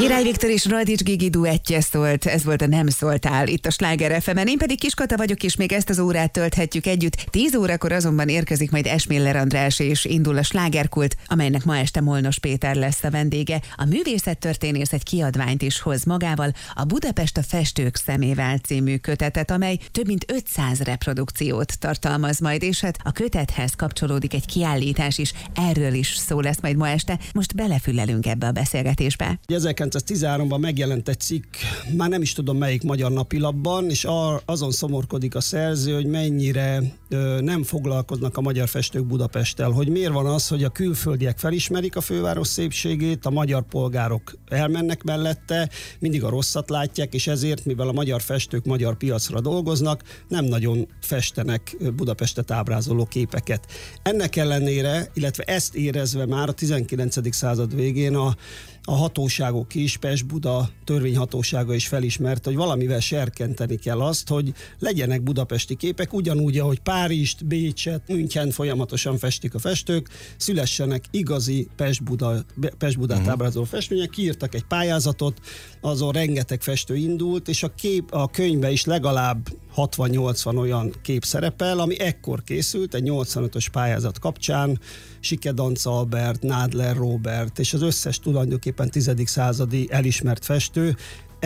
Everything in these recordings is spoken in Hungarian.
Király Viktor és Radics Gigi duettje szólt, ez volt a Nem szóltál itt a Sláger FM-en. Én pedig Kiskata vagyok, és még ezt az órát tölthetjük együtt. 10 órakor azonban érkezik majd Esmiller András, és indul a Slágerkult, amelynek ma este Molnos Péter lesz a vendége. A művészettörténész egy kiadványt is hoz magával, a Budapest a festők szemével című kötetet, amely több mint 500 reprodukciót tartalmaz majd, és hát a kötethez kapcsolódik egy kiállítás is, erről is szó lesz majd ma este. Most belefülelünk ebbe a beszélgetésbe. 1913-ban megjelent egy cikk, már nem is tudom melyik magyar napilapban, és azon szomorkodik a szerző, hogy mennyire nem foglalkoznak a magyar festők Budapesttel, hogy miért van az, hogy a külföldiek felismerik a főváros szépségét, a magyar polgárok elmennek mellette, mindig a rosszat látják, és ezért, mivel a magyar festők magyar piacra dolgoznak, nem nagyon festenek Budapestet ábrázoló képeket. Ennek ellenére, illetve ezt érezve már a 19. század végén a hatóságok is, Pest-Buda törvényhatósága is felismerte, hogy valamivel serkenteni kell azt, hogy legyenek budapesti képek, ugyanúgy, ahogy Párizst, Bécset, München folyamatosan festik a festők, szülessenek igazi Pest-Budát ábrázoló festmények, kiírtak egy pályázatot, azon rengeteg festő indult, és a könyvben is legalább 60-80 olyan kép szerepel, ami ekkor készült, egy 85-ös pályázat kapcsán, Sikedanca Albert, Nádler Róbert, és az összes tulajdonképpen 10. századi elismert festő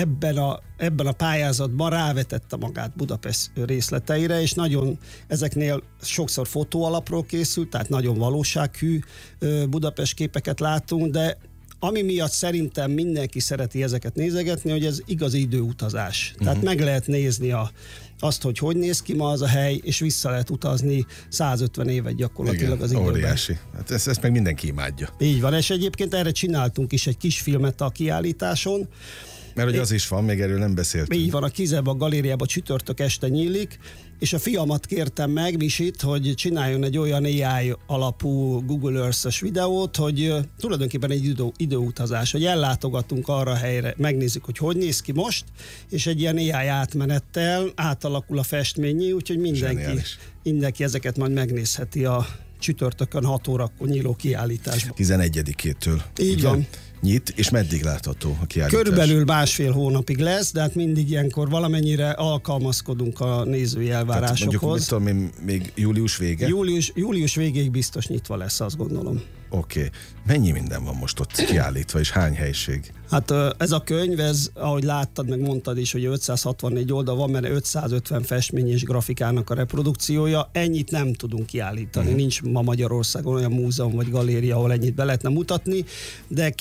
ebben a pályázatban rávetette magát Budapest részleteire, és nagyon ezeknél sokszor fotóalapról készült, tehát nagyon valósághű Budapest képeket látunk, de ami miatt szerintem mindenki szereti ezeket nézegetni, hogy ez igazi időutazás. Tehát meg lehet nézni azt, hogy néz ki ma az a hely, és vissza lehet utazni 150 évet gyakorlatilag. Igen, az időben. Óriási. Hát ezt meg mindenki imádja. Így van, és egyébként erre csináltunk is egy kis filmet a kiállításon. Mert hogy az is van, még erről nem beszéltünk. Így van, a Kizeba galériában csütörtök este nyílik, és a fiamat kértem meg, Misit, hogy csináljon egy olyan AI alapú Google Earth-es videót, hogy tulajdonképpen egy időutazás, hogy ellátogatunk arra a helyre, megnézzük, hogy néz ki most, és egy ilyen AI átmenettel átalakul a festményi, úgyhogy mindenki ezeket majd megnézheti a csütörtökön 6 órakor nyíló kiállításban. 11-től. Így van. Nyit, és meddig látható a kiállítás? Körülbelül 1,5 hónapig lesz, de hát mindig ilyenkor valamennyire alkalmazkodunk a nézői elvárásokhoz. Tehát mondjuk, még július vége? Július végéig biztos nyitva lesz, azt gondolom. Oké. Mennyi minden van most ott kiállítva, és hány helység? Hát ez a könyv, ahogy láttad, meg mondtad is, hogy 564 oldal van, mert 550 festmény és grafikának a reprodukciója. Ennyit nem tudunk kiállítani. Nincs ma Magyarországon olyan múzeum vagy galéria, ahol ennyit be lehetne mutatni, de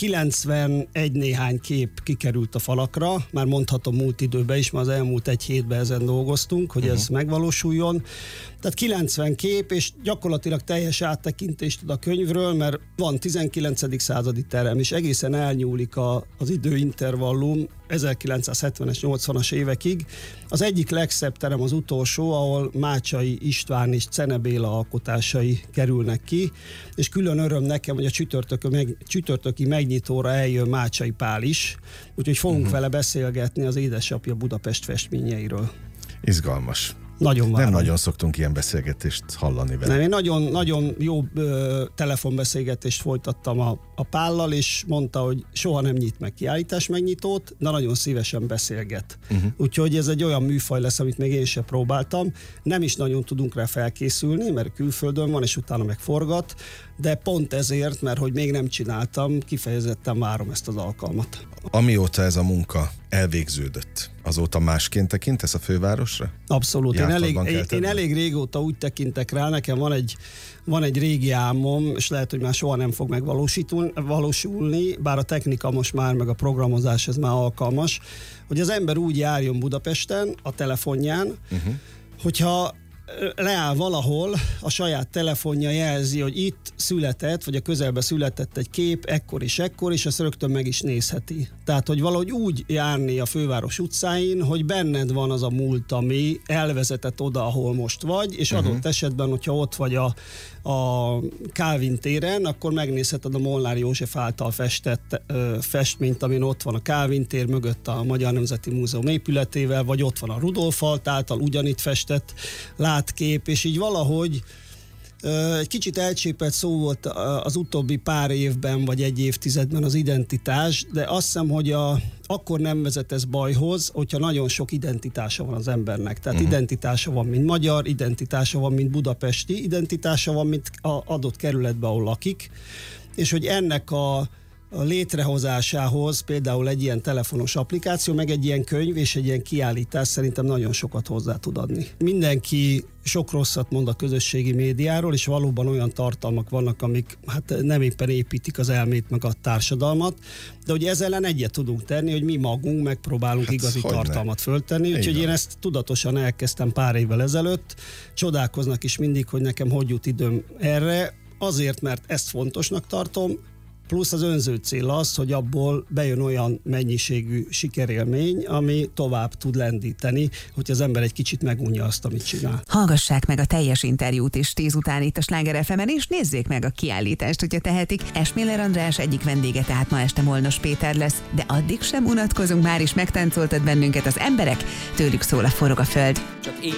91 néhány kép kikerült a falakra, már mondhatom múlt időben is, mert az elmúlt egy hétben ezen dolgoztunk, hogy ez megvalósuljon. Tehát 90 kép, és gyakorlatilag teljes áttekintést ad a könyvről, mert van 19. századi terem, és egészen elnyúlik az időintervallum 1970-es, 80-as évekig. Az egyik legszebb terem az utolsó, ahol Mácsai István és Czene Béla alkotásai kerülnek ki, és külön öröm nekem, hogy a csütörtöki megnyitóra eljön Mácsai Pál is, úgyhogy fogunk vele beszélgetni az édesapja Budapest festményeiről. Izgalmas. Nagyon várom. Nem nagyon szoktunk ilyen beszélgetést hallani vele. Nem, én nagyon jó telefonbeszélgetést folytattam a Pállal, és mondta, hogy soha nem nyit meg kiállítás megnyitót, de nagyon szívesen beszélget. Úgyhogy ez egy olyan műfaj lesz, amit még én sem próbáltam. Nem is nagyon tudunk rá felkészülni, mert külföldön van, és utána meg forgat, de pont ezért, mert hogy még nem csináltam, kifejezetten várom ezt az alkalmat. Amióta ez a munka elvégződött, azóta másként tekintesz a fővárosra? Abszolút. Én elég régóta úgy tekintek rá, nekem van egy régi álmom, és lehet, hogy már soha nem fog megvalósulni, bár a technika most már, meg a programozás ez már alkalmas, hogy az ember úgy járjon Budapesten a telefonján, hogyha leáll valahol, a saját telefonja jelzi, hogy itt született, vagy a közelben született egy kép, ekkor, és ezt rögtön meg is nézheti. Tehát, hogy valahogy úgy járni a főváros utcáin, hogy benned van az a múlt, ami elvezetett oda, ahol most vagy, és adott esetben, hogyha ott vagy a Kálvin téren, akkor megnézheted a Molnár József által festett festményt, amin ott van a Kálvin tér mögött a Magyar Nemzeti Múzeum épületével, vagy ott van a Rudolf Alt által ugyanitt festett látkép, és így valahogy Egy kicsit elcsépelt szó volt az utóbbi pár évben, vagy egy évtizedben az identitás, de azt hiszem, hogy akkor nem vezet ez bajhoz, hogyha nagyon sok identitása van az embernek. Tehát identitása van, mint magyar, identitása van, mint budapesti, identitása van, mint adott kerületben, ahol lakik, és hogy ennek a létrehozásához például egy ilyen telefonos applikáció, meg egy ilyen könyv és egy ilyen kiállítás szerintem nagyon sokat hozzá tud adni. Mindenki sok rosszat mond a közösségi médiáról, és valóban olyan tartalmak vannak, amik hát nem éppen építik az elmét, meg a társadalmat, de hogy ezzel ellen egyet tudunk tenni, hogy mi magunk megpróbálunk igazi tartalmat föltenni, úgyhogy én ezt tudatosan elkezdtem pár évvel ezelőtt. Csodálkoznak is mindig, hogy nekem hogy jut időm erre, azért, mert ezt fontosnak tartom, plusz az önző cél az, hogy abból bejön olyan mennyiségű sikerélmény, ami tovább tud lendíteni, hogy az ember egy kicsit megunja azt, amit csinál. Hallgassák meg a teljes interjút is 10 után itt a Sláger FM-en, és nézzék meg a kiállítást, hogyha tehetik. Esméler András egyik vendége tehát ma este Molnos Péter lesz, de addig sem unatkozunk, már is megtáncoltad bennünket az emberek, tőlük szól a Forog a föld. Csak én